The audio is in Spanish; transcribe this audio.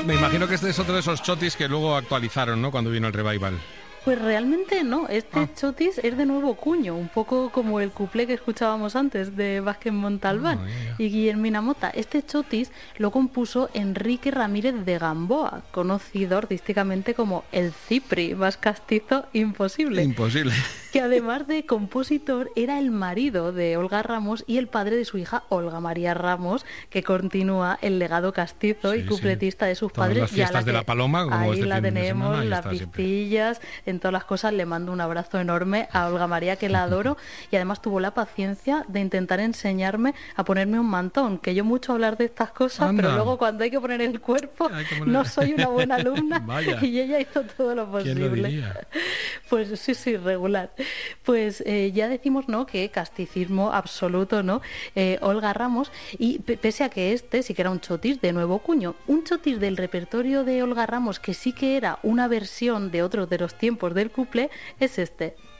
Me imagino que este es otro de esos chotis que luego actualizaron, ¿no? Cuando vino el revival. Pues realmente no, chotis es de nuevo cuño, un poco como el cuplé que escuchábamos antes de Vázquez Montalbán y Guillermina Mota. Este chotis lo compuso Enrique Ramírez de Gamboa, conocido artísticamente como el Cipri, más castizo imposible. Imposible. Que además de compositor era el marido de Olga Ramos y el padre de su hija Olga María Ramos, que continúa el legado castizo y cupletista de sus padres. Las fiestas de la Paloma, como ahí este la fin de tenemos, semana, las vistillas, en todas las cosas. Le mando un abrazo enorme a Olga María, que la adoro, y además tuvo la paciencia de intentar enseñarme a ponerme un mantón, que yo mucho hablar de estas cosas, pero luego cuando hay que poner el cuerpo no soy una buena alumna. Y ella hizo todo lo posible. ¿Quién lo diría? Pues sí, regular. Pues ya decimos, ¿no?, que casticismo absoluto, ¿no? Olga Ramos, y pese a que este sí que era un chotis de nuevo cuño, un chotis del repertorio de Olga Ramos que sí que era una versión de otros de los tiempos del cuplé, es este.